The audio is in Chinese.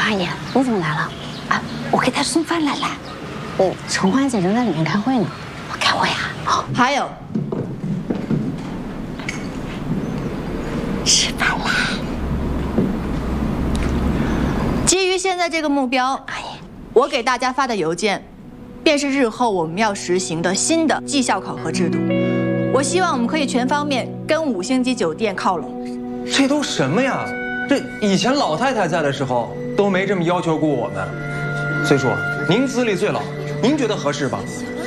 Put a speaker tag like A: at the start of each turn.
A: 阿姨，你怎么来了？啊，我给他送饭来了。陈花姐正在里面开会呢。我开会啊。好，
B: 还有，
A: 吃饭啦。
B: 基于现在这个目标，
A: 阿姨，
B: 我给大家发的邮件，便是日后我们要实行的新的绩效考核制度。我希望我们可以全方面跟5星级酒店靠拢。
C: 这都什么呀？这以前老太太在的时候都没这么要求过我们。虽说您资历最老，您觉得合适吧？